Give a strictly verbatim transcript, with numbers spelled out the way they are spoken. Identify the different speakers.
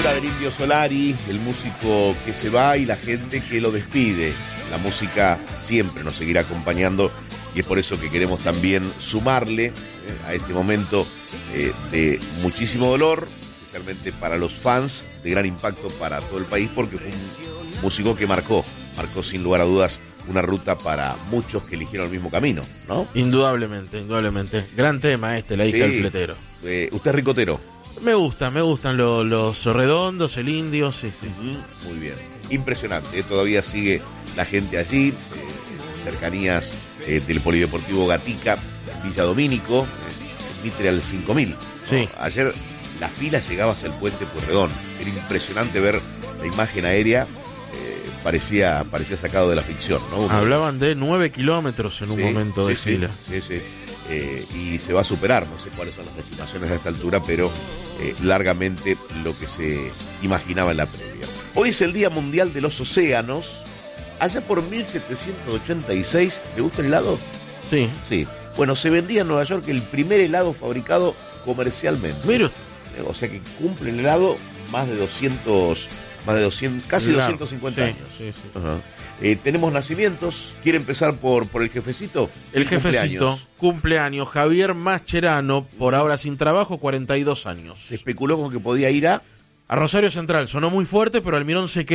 Speaker 1: figura del Indio Solari, el músico que se va y la gente que lo despide. La música siempre nos seguirá acompañando y es por eso que queremos también sumarle eh, a este momento eh, de muchísimo dolor, especialmente para los fans, de gran impacto para todo el país, porque fue un músico que marcó, marcó sin lugar a dudas una ruta para muchos que eligieron el mismo camino, ¿no?
Speaker 2: Indudablemente, indudablemente. Gran tema este, La hija
Speaker 1: Sí.
Speaker 2: del fletero.
Speaker 1: Eh, ¿Usted es ricotero?
Speaker 2: Me gusta, me gustan los, los redondos, el indio, sí, sí.
Speaker 1: Uh-huh. Muy bien. Impresionante, ¿eh? Todavía sigue la gente allí, eh, cercanías eh, del Polideportivo Gatica, Villa Domínico, eh, Mitre al cinco mil. ¿no?
Speaker 2: Sí.
Speaker 1: Ayer la fila llegaba hasta el puente Pueyrredón. Era impresionante ver la imagen aérea, eh, parecía, parecía sacado de la ficción, ¿no? Uno,
Speaker 2: Hablaban de nueve kilómetros en un
Speaker 1: sí,
Speaker 2: momento de
Speaker 1: sí,
Speaker 2: fila.
Speaker 1: Sí, sí. Eh, y se va a superar, no sé cuáles son las estimaciones a esta altura, pero eh, largamente lo que se imaginaba en la previa. Hoy es el Día Mundial de los Océanos. Allá por mil setecientos ochenta y seis, ¿le gusta el helado?
Speaker 2: Sí.
Speaker 1: Sí. Bueno, se vendía en Nueva York el primer helado fabricado comercialmente.
Speaker 2: Mire usted.
Speaker 1: O sea que cumple el helado más de doscientos, más de doscientos, casi
Speaker 2: Claro,
Speaker 1: doscientos cincuenta
Speaker 2: sí,
Speaker 1: años.
Speaker 2: sí, sí.
Speaker 1: Ajá. Eh, tenemos nacimientos. ¿Quiere empezar por, por el jefecito?
Speaker 2: El jefecito,
Speaker 1: Cumpleaños.
Speaker 2: cumpleaños, Javier Mascherano, por ahora sin trabajo, cuarenta y dos años.
Speaker 1: Se especuló con que podía ir a...
Speaker 2: A Rosario Central, sonó muy fuerte, pero Almirón se quedó.